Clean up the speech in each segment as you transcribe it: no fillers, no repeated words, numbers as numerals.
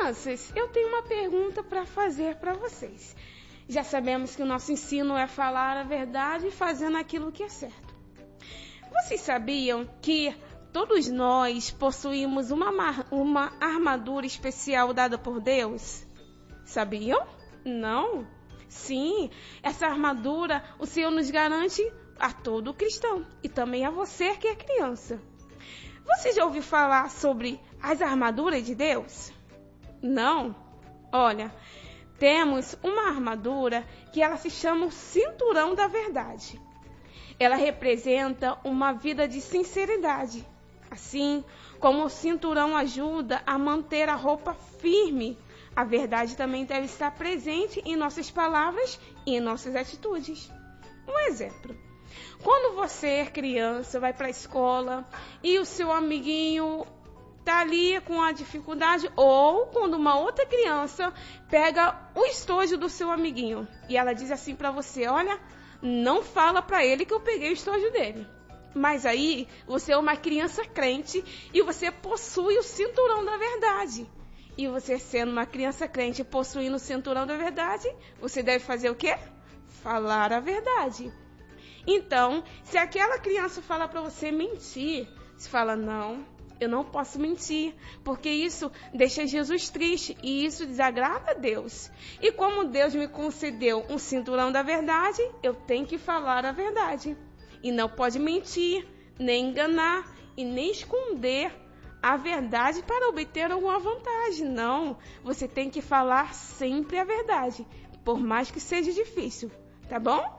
Crianças, eu tenho uma pergunta para fazer para vocês. Já sabemos que o nosso ensino é falar a verdade e fazendo aquilo que é certo. Vocês sabiam que todos nós possuímos uma armadura especial dada por Deus? Sabiam? Não? Sim, essa armadura o Senhor nos garante a todo cristão e também a você que é criança. Você já ouviu falar sobre as armaduras de Deus? Não? Olha, temos uma armadura que ela se chama o cinturão da verdade. Ela representa uma vida de sinceridade. Assim como o cinturão ajuda a manter a roupa firme, a verdade também deve estar presente em nossas palavras e em nossas atitudes. Um exemplo. Quando você é criança, vai para a escola e o seu amiguinho está ali com a dificuldade, ou quando uma outra criança pega o estojo do seu amiguinho e ela diz assim para você, olha, não fala para ele que eu peguei o estojo dele. Mas aí você é uma criança crente e você possui o cinturão da verdade. E você sendo uma criança crente possuindo o cinturão da verdade, você deve fazer o quê? Falar a verdade. Então, se aquela criança falar para você mentir, você fala, não, eu não posso mentir, porque isso deixa Jesus triste e isso desagrada a Deus. E como Deus me concedeu um cinturão da verdade, eu tenho que falar a verdade. E não pode mentir, nem enganar e nem esconder a verdade para obter alguma vantagem. Não, você tem que falar sempre a verdade, por mais que seja difícil, tá bom?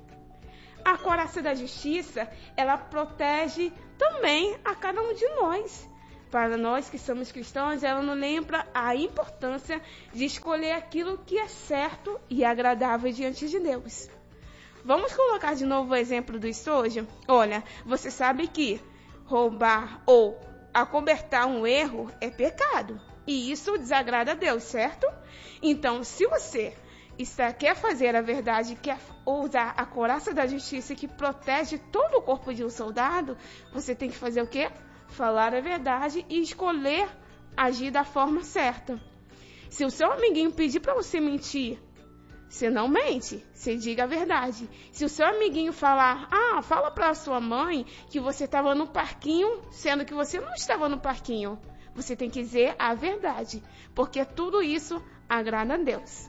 A couraça da justiça, ela protege também a cada um de nós. Para nós que somos cristãos, ela nos lembra a importância de escolher aquilo que é certo e agradável diante de Deus. Vamos colocar de novo o exemplo do estojo? Olha, você sabe que roubar ou acobertar um erro é pecado. E isso desagrada a Deus, certo? Então, se você quer fazer a verdade, quer usar a couraça da justiça que protege todo o corpo de um soldado, você tem que fazer o quê? Falar a verdade e escolher agir da forma certa. Se o seu amiguinho pedir para você mentir, você não mente, você diga a verdade. Se o seu amiguinho falar, fala para a sua mãe que você estava no parquinho, sendo que você não estava no parquinho, você tem que dizer a verdade, porque tudo isso agrada a Deus.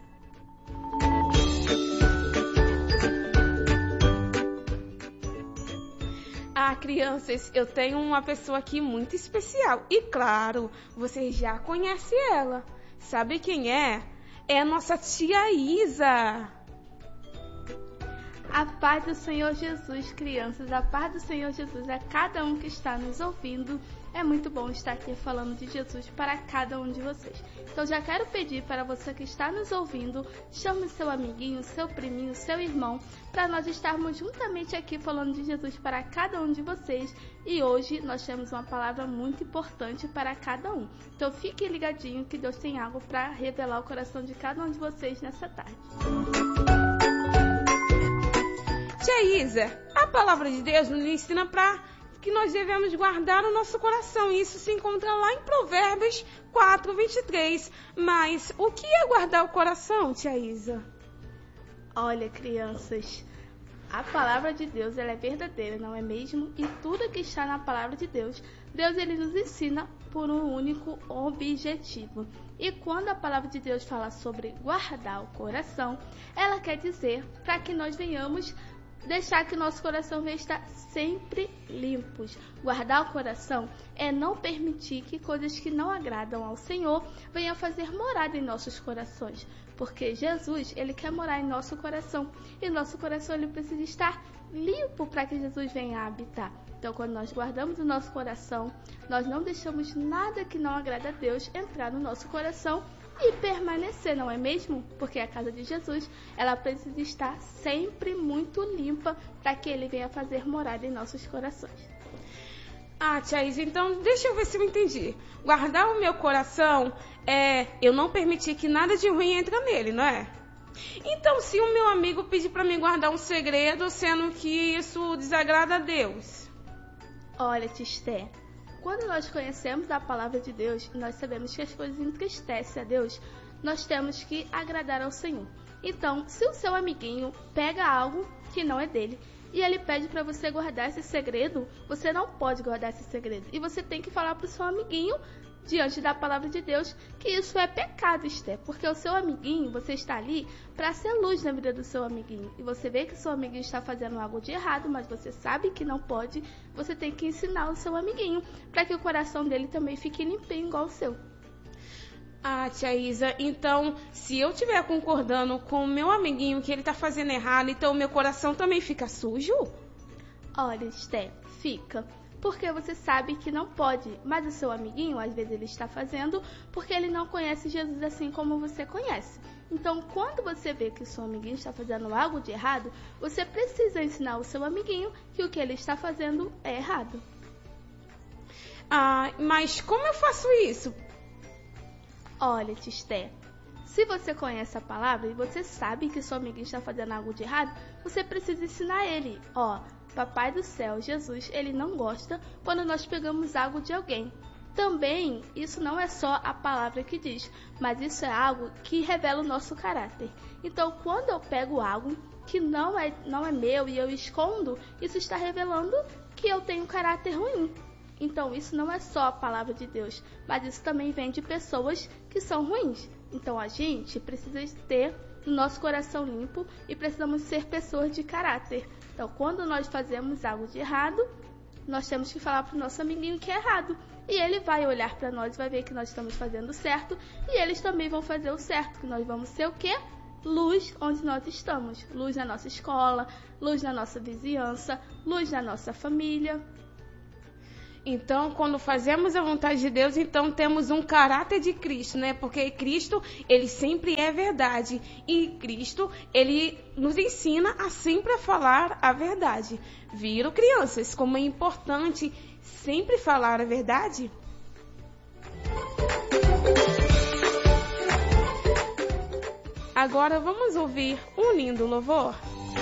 Crianças, eu tenho uma pessoa aqui muito especial. E claro, vocês já conhecem ela. Sabe quem é? É a nossa tia Isa. A paz do Senhor Jesus, crianças, a paz do Senhor Jesus a cada um que está nos ouvindo. É muito bom estar aqui falando de Jesus para cada um de vocês. Então já quero pedir para você que está nos ouvindo, chame seu amiguinho, seu priminho, seu irmão, para nós estarmos juntamente aqui falando de Jesus para cada um de vocês. E hoje nós temos uma palavra muito importante para cada um. Então fique ligadinho que Deus tem algo para revelar o coração de cada um de vocês nessa tarde. Tia Isa, a palavra de Deus nos ensina que nós devemos guardar o nosso coração. Isso se encontra lá em Provérbios 4:23. Mas o que é guardar o coração, tia Isa? Olha, crianças, a palavra de Deus ela é verdadeira, não é mesmo? E tudo que está na palavra de Deus, Deus ele nos ensina por um único objetivo. E quando a palavra de Deus fala sobre guardar o coração, ela quer dizer para que nós venhamos deixar que nosso coração venha estar sempre limpos. Guardar o coração é não permitir que coisas que não agradam ao Senhor venham fazer morada em nossos corações. Porque Jesus, ele quer morar em nosso coração. E nosso coração ele precisa estar limpo para que Jesus venha habitar. Então, quando nós guardamos o nosso coração, nós não deixamos nada que não agrada a Deus entrar no nosso coração e permanecer, não é mesmo? Porque a casa de Jesus, ela precisa estar sempre muito limpa para que ele venha fazer morada em nossos corações. Tia Isa, então deixa eu ver se eu entendi. Guardar o meu coração é eu não permitir que nada de ruim entre nele, não é? Então, se o meu amigo pedir para mim guardar um segredo, sendo que isso desagrada a Deus? Olha, Tisté, quando nós conhecemos a palavra de Deus, nós sabemos que as coisas entristecem a Deus, nós temos que agradar ao Senhor. Então, se o seu amiguinho pega algo que não é dele e ele pede para você guardar esse segredo, você não pode guardar esse segredo. E você tem que falar para o seu amiguinho, diante da palavra de Deus, que isso é pecado, Esté. Porque o seu amiguinho, você está ali para ser luz na vida do seu amiguinho. E você vê que o seu amiguinho está fazendo algo de errado, mas você sabe que não pode. Você tem que ensinar o seu amiguinho para que o coração dele também fique limpinho igual o seu. Ah, tia Isa, então, se eu estiver concordando com o meu amiguinho que ele está fazendo errado, então o meu coração também fica sujo? Olha, Esté, fica. Porque você sabe que não pode, mas o seu amiguinho, às vezes ele está fazendo porque ele não conhece Jesus assim como você conhece. Então, quando você vê que o seu amiguinho está fazendo algo de errado, você precisa ensinar o seu amiguinho que o que ele está fazendo é errado. Ah, mas como eu faço isso? Olha, Esté, se você conhece a palavra e você sabe que seu amiguinho está fazendo algo de errado, você precisa ensinar ele. Papai do céu, Jesus, ele não gosta quando nós pegamos algo de alguém. Também, isso não é só a palavra que diz, mas isso é algo que revela o nosso caráter. Então, quando eu pego algo que não é meu e eu escondo, isso está revelando que eu tenho um caráter ruim. Então, isso não é só a palavra de Deus, mas isso também vem de pessoas que são ruins. Então, a gente precisa ter o nosso coração limpo e precisamos ser pessoas de caráter. Então, quando nós fazemos algo de errado, nós temos que falar para o nosso amiguinho que é errado. E ele vai olhar para nós e vai ver que nós estamos fazendo o certo. E eles também vão fazer o certo, que nós vamos ser o quê? Luz onde nós estamos. Luz na nossa escola, luz na nossa vizinhança, luz na nossa família. Então, quando fazemos a vontade de Deus, então temos um caráter de Cristo, né? Porque Cristo, ele sempre é verdade. E Cristo, ele nos ensina a sempre falar a verdade. Viram, crianças, como é importante sempre falar a verdade? Agora vamos ouvir um lindo louvor.